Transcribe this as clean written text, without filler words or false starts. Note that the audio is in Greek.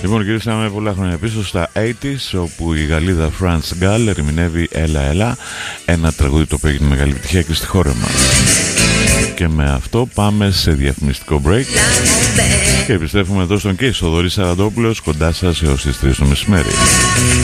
Λοιπόν, γυρίσαμε πολλά χρόνια πίσω στα 80s, όπου η Γαλλίδα France Gall ερμηνεύει Έλα Έλα, ένα τραγούδι το οποίο έγινε μεγάλη επιτυχία και στη χώρα μας. Και με αυτό πάμε σε διαφημιστικό break και επιστρέφουμε εδώ στον Kiss. Ο Θοδωρής Σαραντόπουλος κοντά σας έως τις 3 το μεσημέρι.